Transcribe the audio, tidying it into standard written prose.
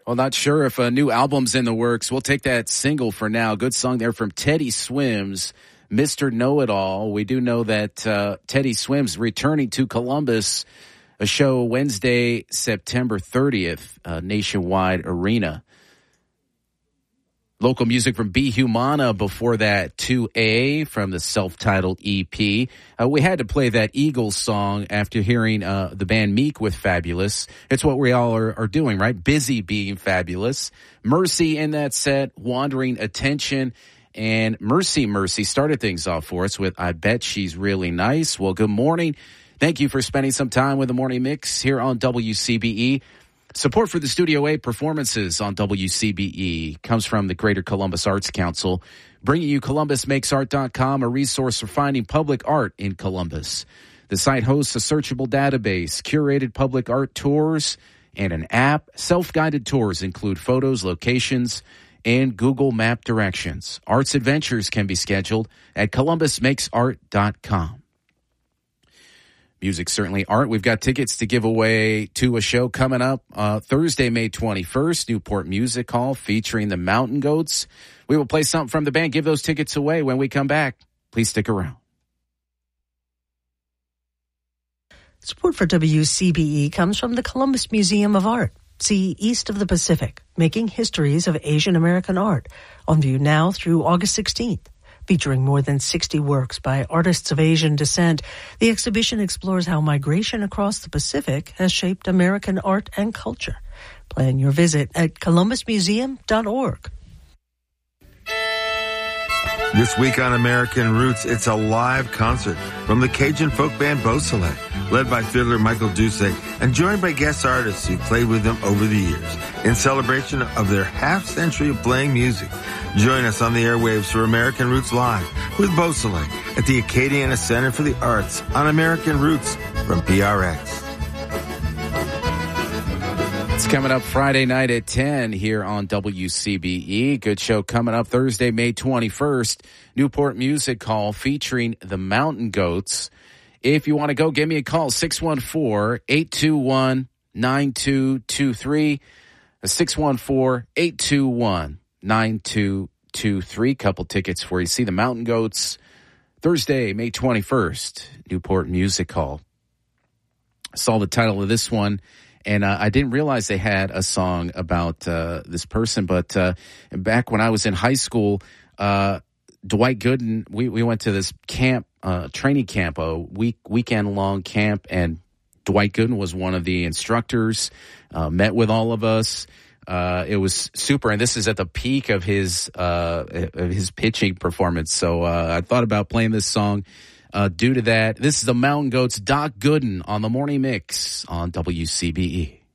Well, not sure if a new album's in the works. We'll take that single for now. Good song there from Teddy Swims, Mr. Know-It-All. We do know that Teddy Swims returning to Columbus, a show Wednesday, September 30th, Nationwide Arena. Local music from B. Humana before that, 2A from the self-titled EP. We had to play that Eagles song after hearing the band Meek with Fabulous. It's what we all are doing, right? Busy being fabulous. Mercy in that set, Wandering Attention. And Mercy started things off for us with I Bet She's Really Nice. Well, good morning. Thank you for spending some time with the Morning Mix here on WCBE. Support for the Studio A performances on WCBE comes from the Greater Columbus Arts Council, bringing you ColumbusMakesArt.com, a resource for finding public art in Columbus. The site hosts a searchable database, curated public art tours, and an app. Self-guided tours include photos, locations, and Google Map directions. Arts adventures can be scheduled at ColumbusMakesArt.com. Music, certainly art. We've got tickets to give away to a show coming up Thursday, May 21st, Newport Music Hall featuring the Mountain Goats. We will play something from the band, give those tickets away when we come back. Please stick around. Support for WCBE comes from the Columbus Museum of Art. See East of the Pacific, Making Histories of Asian American Art, on view now through August 16th. Featuring more than 60 works by artists of Asian descent, the exhibition explores how migration across the Pacific has shaped American art and culture. Plan your visit at columbusmuseum.org. This week on American Roots, it's a live concert from the Cajun folk band Beausoleil, led by fiddler Michael Dusek and joined by guest artists who played with them over the years in celebration of their half-century of playing music. Join us on the airwaves for American Roots Live with Beausoleil at the Acadiana Center for the Arts on American Roots from PRX. It's coming up Friday night at 10 here on WCBE. Good show coming up Thursday, May 21st. Newport Music Hall featuring the Mountain Goats. If you want to go, give me a call, 614-821-9223. 614-821-9223. Couple tickets for you. See the Mountain Goats Thursday, May 21st, Newport Music Hall. I saw the title of this one. And I didn't realize they had a song about this person. But back when I was in high school, Dwight Gooden, we went to this camp, training camp, a weekend-long camp, and Dwight Gooden was one of the instructors, met with all of us. It was super, and this is at the peak of his pitching performance. So I thought about playing this song. Due to that, this is the Mountain Goats, Doc Gooden on the Morning Mix on WCBE.